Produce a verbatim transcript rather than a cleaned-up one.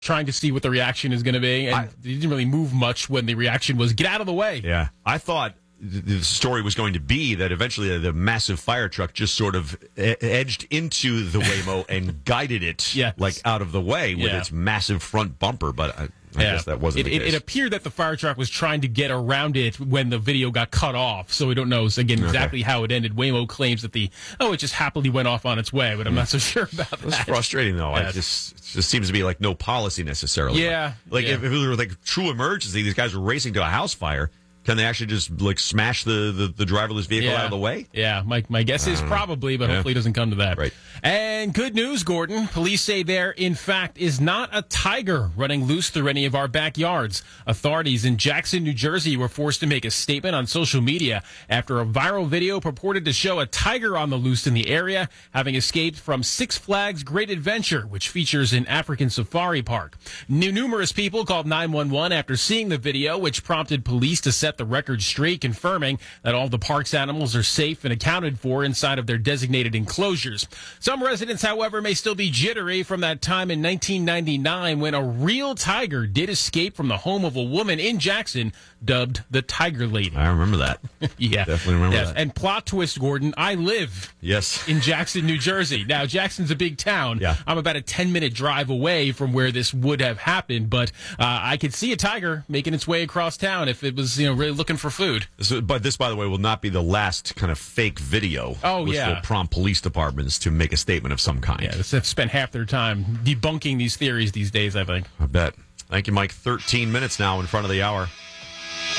trying to see what the reaction is going to be, and I, he didn't really move much when the reaction was, get out of the way. Yeah. I thought the story was going to be that eventually the massive fire truck just sort of edged into the Waymo and guided it yes. like out of the way with yeah. its massive front bumper, but I, I yeah. guess that wasn't it, the it, case. It appeared that the fire truck was trying to get around it when the video got cut off, so we don't know, again, exactly okay. how it ended. Waymo claims that the, oh, it just happily went off on its way, but I'm not so sure about that. It's frustrating, though. Yes. I just, it just seems to be like no policy necessarily. Yeah. Like, yeah. If, if it were like true emergency, these guys were racing to a house fire. Can they actually just like smash the, the, the driverless vehicle yeah. out of the way? Yeah, my my guess is probably, but yeah. hopefully it doesn't come to that. Right. And good news, Gordon. Police say there, in fact, is not a tiger running loose through any of our backyards. Authorities in Jackson, New Jersey were forced to make a statement on social media after a viral video purported to show a tiger on the loose in the area, having escaped from Six Flags Great Adventure, which features an African safari park. N- numerous people called nine one one after seeing the video, which prompted police to set the record straight, confirming that all the park's animals are safe and accounted for inside of their designated enclosures. Some residents, however, may still be jittery from that time in nineteen ninety-nine when a real tiger did escape from the home of a woman in Jackson dubbed the Tiger Lady. I remember that. yeah. Definitely remember yes. that. And plot twist, Gordon, I live yes. in Jackson, New Jersey. Now, Jackson's a big town. Yeah. I'm about a ten-minute drive away from where this would have happened, but uh, I could see a tiger making its way across town if it was, you know, really looking for food. So, but this, by the way, will not be the last kind of fake video. Oh, which yeah. will prompt police departments to make a statement of some kind. Yeah, they've spent half their time debunking these theories these days, I think. I bet. Thank you, Mike. thirteen minutes now in front of the hour.